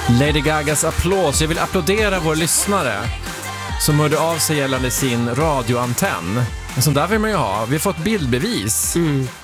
Lady Gagas applås. Jag vill applådera vår lyssnare som hörde av sig gällande sin radioantenn. En sån där vill man ju ha. Vi har fått bildbevis.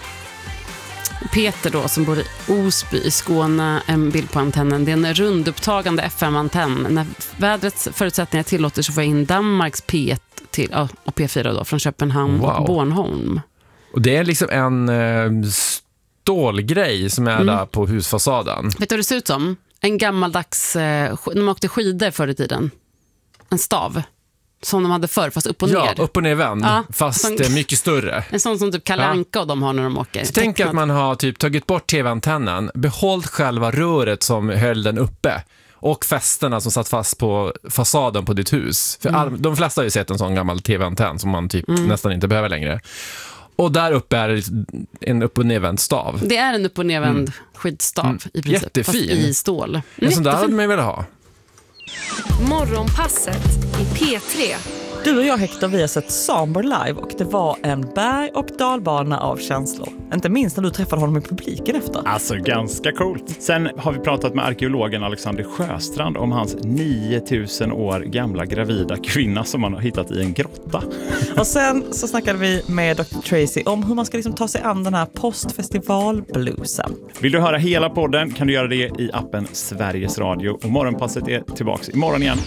Peter då, som bor i Osby i Skåne, en bild på antennen. Det är en rundupptagande FM-antenn. När vädrets förutsättningar tillåter så får jag in Danmarks P1 till, och P4 då, från Köpenhamn och Bornholm. Och det är liksom en stålgrej som är där på husfasaden. Vet du vad det ser ut som? En gammaldags, när man åkte skidor förr i tiden. En stav. Som de hade förr, fast upp och ner. Ja, upp och ner vänd, fast mycket större. En sån som typ Kalle Anka och de har när de åker. Så tänk att man har typ tagit bort tv-antennen, behållit själva röret som höll den uppe och fästena som satt fast på fasaden på ditt hus. För de flesta har ju sett en sån gammal tv-antenn som man typ nästan inte behöver längre. Och där uppe är en upp- och nedvänd stav. Det är en upp- och nedvänd skidstav i princip. Jättefin. Fast i stål. En sån där hade man ju velat ha. Morgonpasset i P3. Du och jag, Hector, vi har sett Samber live och det var en berg- och dalbana av känslor. Inte minst när du träffade honom i publiken efter. Alltså ganska coolt. Sen har vi pratat med arkeologen Alexander Sjöstrand om hans 9000 år gamla gravida kvinna som man har hittat i en grotta. Och sen så snackade vi med Dr. Tracy om hur man ska liksom ta sig an den här postfestivalbluesen. Vill du höra hela podden kan du göra det i appen Sveriges Radio. Och Morgonpasset är tillbaka imorgon igen.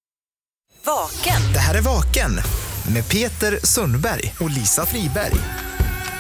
Vaken. Det här är Vaken med Peter Sundberg och Lisa Friberg.